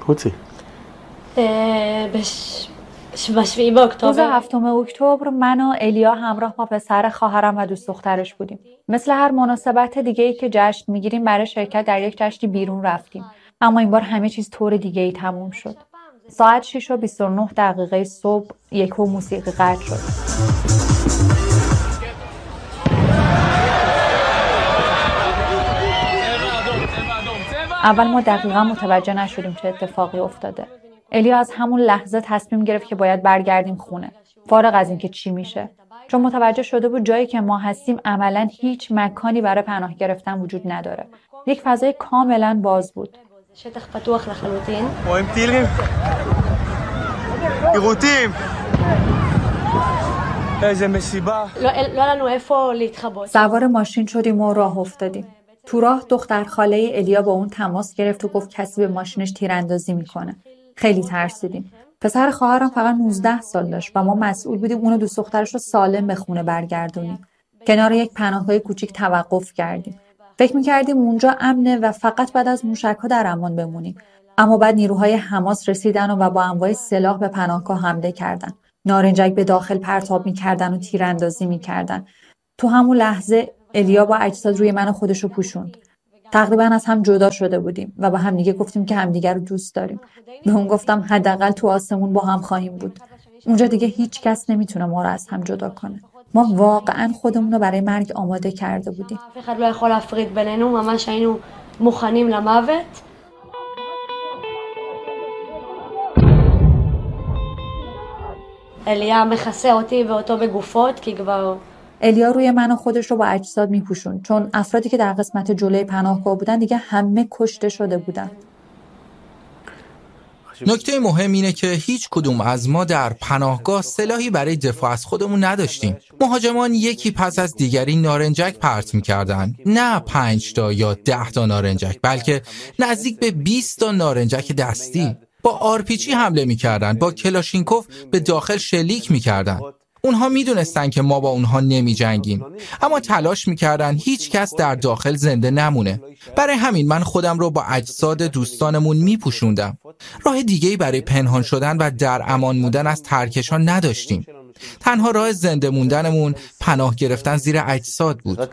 חוצי. روز 7 اکتبر من و الیا همراه با پسر خواهرم و دوست دخترش بودیم. مثل هر مناسبت دیگه‌ای که جشن میگیریم برای شرکت در یک جشن بیرون رفتیم. اما این بار همه چیز طور دیگه‌ای تموم شد. ساعت 6:29 صبح یکو موسیقی قطع شد. اول ما دقیقا متوجه نشدیم چه اتفاقی افتاده. الیا از همون لحظه تصمیم گرفت که باید برگردیم خونه. فارغ از این که چی میشه. چون متوجه شده بود جایی که ما هستیم عملاً هیچ مکانی برای پناه گرفتن وجود نداره. یک فضای کاملاً باز بود. شطح فتوح لخلوتين وهم تيلين يغوتيم لازم السباح لا لانه ايفو ليتخبط. سوار ماشین شدیم و راه افتادیم. تو راه دختر خاله الیا با اون تماس گرفت و گفت کسی به ماشینش تیراندازی میکنه. خیلی ترسیدیم. پسر خواهرم فقط 19 سال داشت و ما مسئول بودیم اون و دوست دخترش رو سالم به خونه برگردونیم. کنار یک پناهگاه کوچیک توقف کردیم. فکر می‌کردیم اونجا امنه و فقط بعد از موشک‌ها در امان بمونیم. اما بعد نیروهای حماس رسیدن و با انواع سلاح به پناهگاه حمله کردن. نارنجک به داخل پرتاب می‌کردن و تیراندازی می‌کردن. تو همون لحظه الیا با اجساد روی من و خودش رو پوشوند. تقریبا از هم جدا شده بودیم و با هم دیگه گفتیم که همدیگه رو دوست داریم. به اون گفتم حداقل تو آسمون با هم خواهیم بود. اونجا دیگه هیچ کس نمیتونه ما رو از هم جدا کنه. ما واقعا خودمون رو برای مرگ آماده کرده بودیم. فقط لا يخول افريد بيننا وماش عينو مخنیم لموت. الیا مخسه اوتی و اوتو به گفات که כבר الیا روی من و خودش رو با اجساد میپوشون چون افرادی که در قسمت جلوی پناهگاه بودن دیگه همه کشته شده بودن. نکته مهم اینه که هیچ کدوم از ما در پناهگاه سلاحی برای دفاع از خودمون نداشتیم. مهاجمان یکی پس از دیگری نارنجک پرت می‌کردن. نه 5 تا یا 10 تا نارنجک، بلکه نزدیک به 20 تا نارنجک دستی. با آرپیجی حمله می‌کردن، با کلاشینکوف به داخل شلیک می‌کردن. اونها میدونستن که ما با اونها نمی جنگیم، اما تلاش میکردن هیچ کس در داخل زنده نمونه. برای همین من خودم رو با اجساد دوستانمون میپوشوندم. راه دیگه‌ای برای پنهان شدن و در امان موندن از ترکشان نداشتیم. تنها راه زنده موندنمون پناه گرفتن زیر اجساد بود.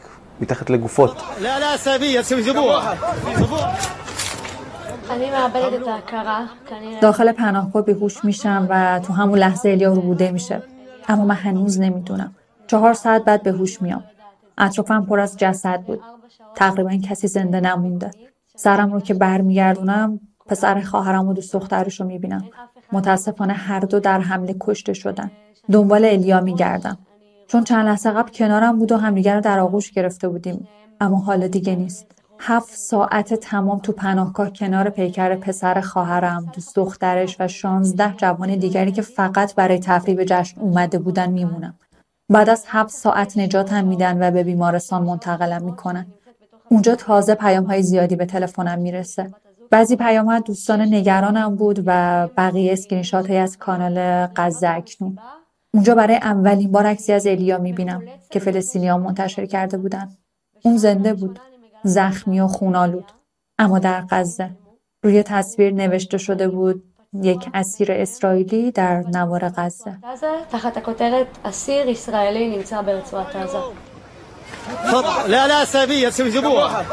داخل پناهگاه بیهوش میشم و تو همون لحظه الیا روبوده میشه. اما من هنوز نمیدونم. 4 ساعت بعد به هوش میام. اطرافم پر از جسد بود. تقریبا کسی زنده نمونده. سرم رو که برمیگردونم پسر خواهرم و دوست دخترش رو میبینم. متاسفانه هر دو در حمله کشته شدن. دنبال الیا میگردم. چون چند لحظه قبل کنارم بود و همدیگر رو در آغوش گرفته بودیم. اما حالا دیگه نیست. 7 ساعت تمام تو پناهگاه کنار پیکر پسر خواهرم، دوست دخترش و 16 جوان دیگری که فقط برای تفریح به جشن اومده بودن میمونم. بعد از 7 ساعت نجاتم میدن و به بیمارستان منتقلم میکنن. اونجا تازه پیام‌های زیادی به تلفنم میرسه. بعضی پیام‌ها دوستان نگرانم بود و بقیه اسکرین شات‌هایی از کانال غزه اکنون. اونجا برای اولین بار عکسی از الیا میبینم که فلسطینی‌ها منتشر کرده بودن. اون زنده بود. زخمی و خونالود، اما در غزه. روی تصویر نوشته شده بود یک اسیر اسرائیلی در نوار غزه. تحت كتلة اسیر اسرائیلی نמצא ברצועת עזה. لا سبيه سيجيبوها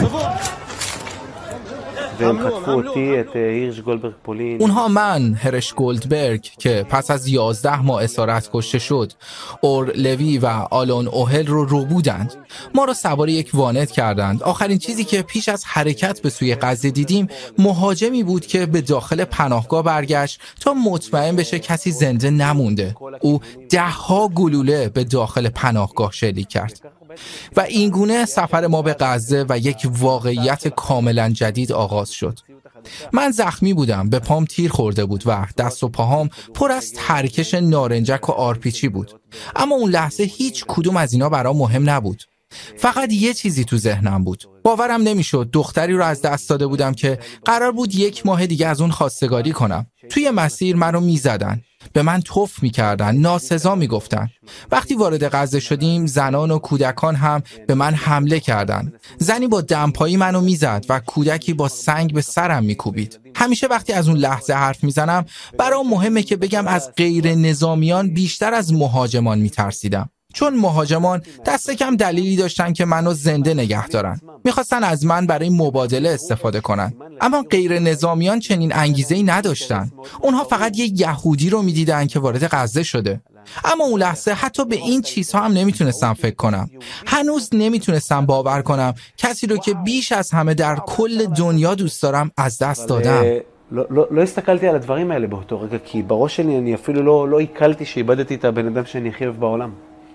והם חטפו אותי את הירש גולדברג פולין. اونها من هرش گولدبرگ که پس از 11 ماه اسارت کشته شد، اور لوی و آلون اوهل رو بودند. ما رو سوار یک وانت کردند. آخرین چیزی که پیش از حرکت به سوی غزه دیدیم مهاجمی بود که به داخل پناهگاه برگشت تا مطمئن بشه کسی زنده نمونده. او 10 گلوله به داخل پناهگاه شلیک کرد. و اینگونه سفر ما به غزه و یک واقعیت کاملا جدید آغاز شد. من زخمی بودم، به پام تیر خورده بود و دست و پاهام پر از ترکش نارنجک و آرپیچی بود. اما اون لحظه هیچ کدوم از اینا برام مهم نبود. فقط یه چیزی تو ذهنم بود. باورم نمیشد دختری رو از دست داده بودم که قرار بود 1 ماه دیگه از اون خواستگاری کنم. توی مسیر منو میزدن. به من تف می‌کردن، ناسزا می‌گفتن. وقتی وارد غزه شدیم، زنان و کودکان هم به من حمله کردند. زنی با دمپایی منو میزد و کودکی با سنگ به سرم میکوبید. همیشه وقتی از اون لحظه حرف میزنم، برام مهمه که بگم از غیر نظامیان بیشتر از مهاجمان میترسیدم. چون مهاجمان دست کم دلیلی داشتن که منو زنده نگه دارن. میخواستن از من برای مبادله استفاده کنن. اما غیر نظامیان چنین انگیزه‌ای نداشتن. اونها فقط یه یهودی رو میدیدن که وارد غزه شده. اما اون لحظه حتی به این چیزها هم نمیتونستم فکر کنم. هنوز نمیتونستم باور کنم کسی رو که بیش از همه در کل دنیا دوست دارم از دست دادم. לא הסתכלתי על הדברים האלה באותו רגע, כי בראש שלי אני אפילו לא עיכלתי שאיבדתי את הבן אדם שאני הכי אוהב בעולם.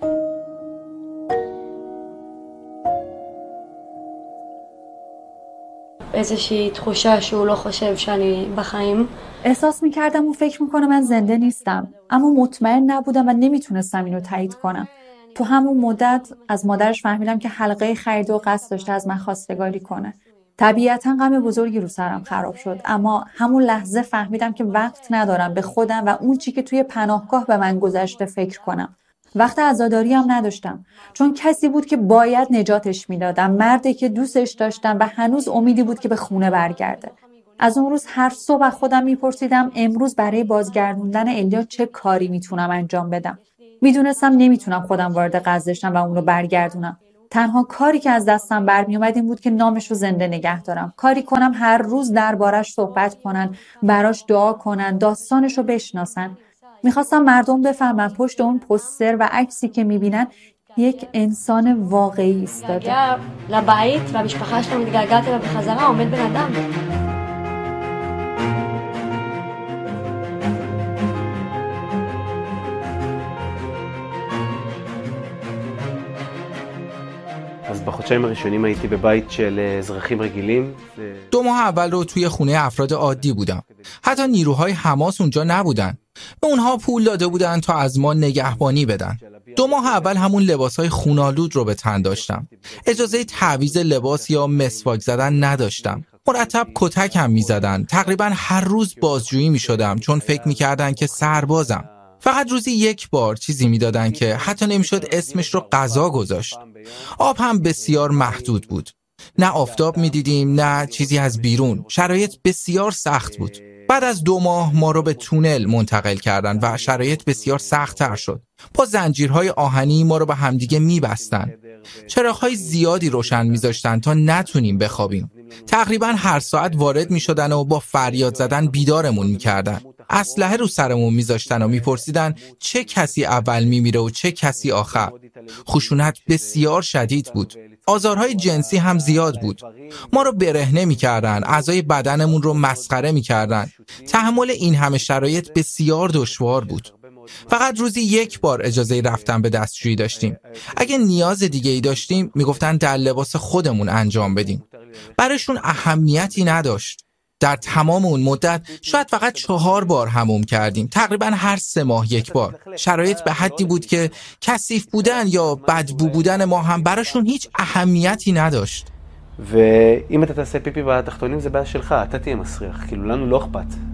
איזושהי תחושה שהוא לא חושב שאני בחיים. احساس میکردم اون فکر میکنه من زنده نیستم، اما مطمئن نبودم و نمیتونستم اینو تایید کنم. تو همون مدت از مادرش فهمیدم که حلقه خرید و قصد داشته از من خواستگاری کنه. طبیعتاً غم بزرگی رو سرم خراب شد، اما همون لحظه فهمیدم که وقت ندارم به خودم و اون چی که توی پناهگاه به من گذشته فکر کنم. وقت عزاداری هم نداشتم، چون کسی بود که باید نجاتش میدادم، مردی که دوستش داشتم و هنوز امیدی بود که به خونه برگرده. از اون روز هر صبح خودم میپرسیدم امروز برای بازگردوندن الیا چه کاری میتونم انجام بدم. میدونستم نمیتونم خودم وارد غزه شم و اون رو برگردونم. تنها کاری که از دستم برمیومد این بود که نامش رو زنده نگه دارم. کاری کنم هر روز دربارش صحبت کنن، براش دعا کنن، داستانش رو بشناسن. میخواستم مردم بفهمن پشت اون پوستر و عکسی که میبینن یک انسان واقعی ایستاده. לבית והמשפחה שלו מתגעגעת אליו בחזרה, עומד בן אדם. אז בחודשיים הראשונים הייתי בבית של אזרחים רגילים. 2 ماه اول رو توی خونه افراد عادی بودم. حتی نیروهای حماس اونجا نبودن. به اونها پول داده بودن تا از ما نگهبانی بدن. 2 ماه اول همون لباسهای خونالود رو به تن داشتم. اجازه تعویض لباس یا مسواک زدن نداشتم. مرتب کتک هم می‌زدن. تقریبا هر روز بازجویی می‌شدم چون فکر می‌کردن که سربازم. فقط روزی 1 بار چیزی میدادن که حتی نمیشد اسمش رو غذا گذاشت. آب هم بسیار محدود بود. نه آفتاب میدیدیم نه چیزی از بیرون. شرایط بسیار سخت بود. بعد از 2 ماه ما رو به تونل منتقل کردن و شرایط بسیار سخت‌تر شد. با زنجیرهای آهنی ما رو به همدیگه میبستن. چراغ‌های زیادی روشن میذاشتن تا نتونیم بخوابیم. تقریبا هر ساعت وارد میشدن و با فریاد زدن بیدارمون میکردن. اسلحه رو سرمون میذاشتن و میپرسیدن چه کسی اول میمیره و چه کسی آخر. خشونت بسیار شدید بود. آزارهای جنسی هم زیاد بود. ما رو برهنه میکردن، اعضای بدنمون رو مسخره میکردن. تحمل این همه شرایط بسیار دشوار بود. فقط روزی 1 بار اجازه رفتن به دستشویی داشتیم. اگه نیاز دیگه ای داشتیم میگفتن در لباس خودمون انجام بدیم. براشون اهمیتی نداشت. در تمام اون مدت شاید فقط 4 بار حموم کردیم. تقریبا هر 3 ماه 1 بار. شرایط به حدی بود که کثیف بودن یا بدبو بودن ما هم براشون هیچ اهمیتی نداشت. ואם אתה תעשה פיפי בתחתונים זה בעיה שלך, אתה תהיה מסריח, כאילו לנו לא אכפת.